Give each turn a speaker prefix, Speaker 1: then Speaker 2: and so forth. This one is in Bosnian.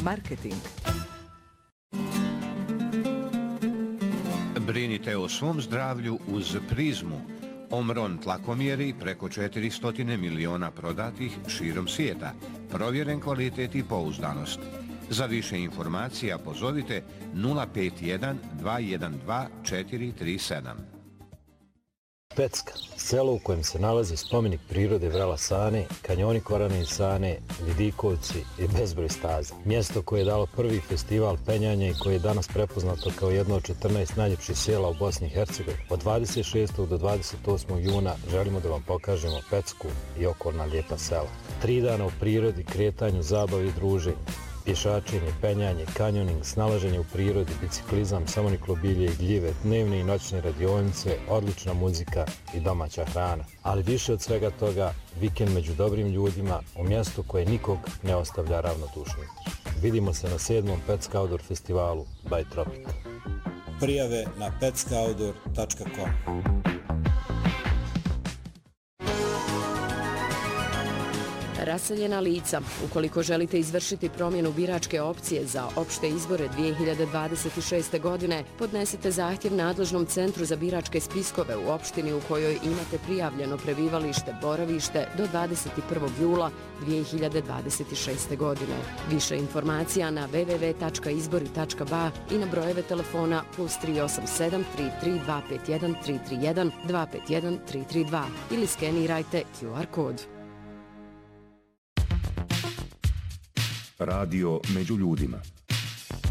Speaker 1: Marketing.
Speaker 2: Brinite o svom zdravlju uz Prizmu. Omron tlakomjeri preko 400 miliona prodatih širom svijeta. Provjeren kvalitet i pouzdanost. Za više informacija pozovite 051 212 437.
Speaker 3: Pecka, selo u kojem se nalazi spomenik prirode Vrela Sane, kanjoni Korane i Sane, Vidikovci i bezbroj staza. Mjesto koje je dalo prvi festival penjanja i koje je danas prepoznato kao jedno od 14 najljepših sela u Bosni i Hercegovini. Od 26. do 28. juna želimo da vam pokažemo Pecku i okolna lijepa sela. 3 dana u prirodi, kretanju, zabavi i druženju. Pješačenje, penjanje, kanjoning, snalaženje u prirodi, biciklizam, samoniklobilje i gljive, dnevne i noćne radionice, odlična muzika i domaća hrana. Ali više od svega toga, vikend među dobrim ljudima u mjestu koje nikog ne ostavlja ravnodušnim. Vidimo se na 7. Pecka Outdoor festivalu by Tropic.
Speaker 4: Prijave na petskaoutdoor.com.
Speaker 5: Raseljena lica. Ukoliko želite izvršiti promjenu biračke opcije za opšte izbore 2026. godine, podnesite zahtjev nadležnom centru za biračke spiskove u opštini u kojoj imate prijavljeno prebivalište, boravište do 21. jula 2026. godine. Više informacija na www.izbori.ba i na brojeve telefona +387 33 251 331 251 332 ili skenirajte QR kod.
Speaker 6: Radio među ljudima.